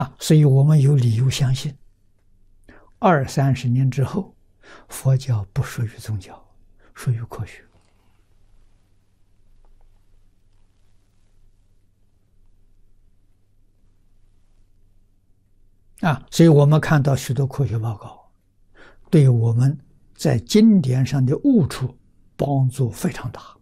所以我们有理由相信20-30年之后，佛教不属于宗教，属于科学。所以我们看到许多科学报告，对我们在经典上的悟处帮助非常大。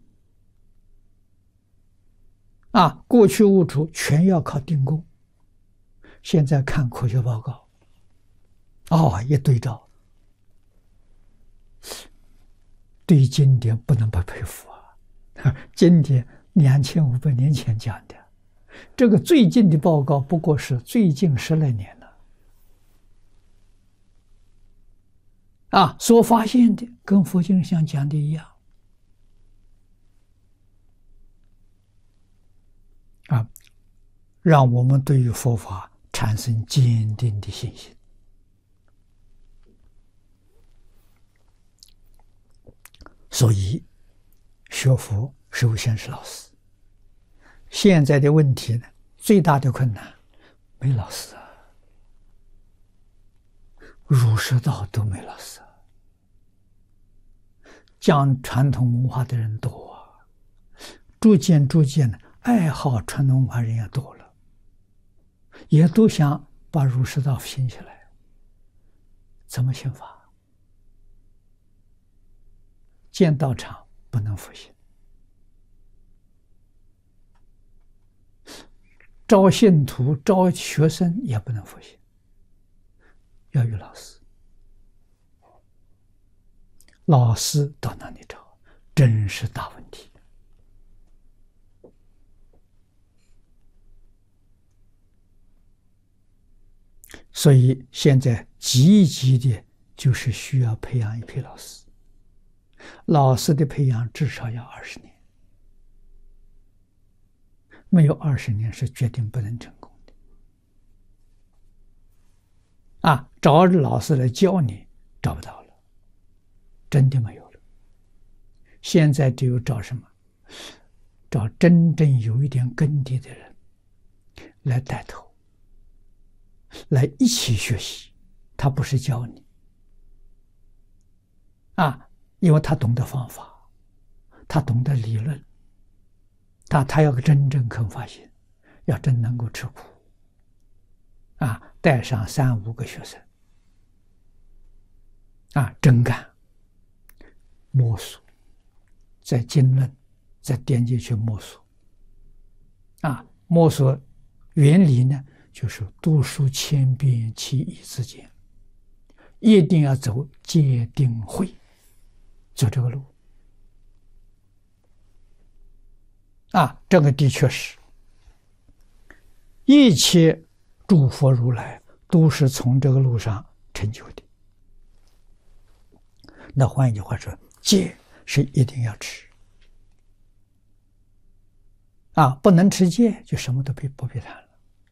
过去悟处全要靠定功，现在看科学报告，一对照，对经典不能不佩服啊！经典2500年前讲的，这个最近的报告不过是最近10来年了。所发现的跟佛经上讲的一样。让我们对于佛法产生坚定的信心。所以学佛首先是老师。现在的问题呢，最大的困难没老师啊，儒释道都没老师啊。讲传统文化的人多啊，逐渐呢，爱好传统文化人也多了，也都想把儒释道兴起来。怎么兴法？建道场不能复兴，招信徒招学生也不能复兴，要有老师。老师到哪里找？真是大问题。所以现在积极的就是需要培养一批老师，老师的培养至少要20年，没有20年是决定不能成功的。找老师来教你找不到了，真的没有了。现在只有找什么？找真正有一点根底的人来带头，来一起学习。他不是教你因为他懂得方法，他懂得理论，他要真正肯发心，要真能够吃苦带上3-5个学生真干摸索，在经论在点进去摸索摸索原理呢，就是读书千遍其义之间，一定要走戒定慧，走这个路这个的确是一切诸佛如来都是从这个路上成就的。那换一句话说，戒是一定要吃不能吃戒就什么都不必谈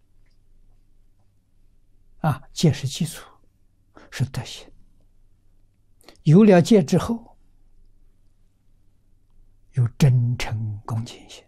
了戒是基础，是德行。有了戒之后，有真诚恭敬心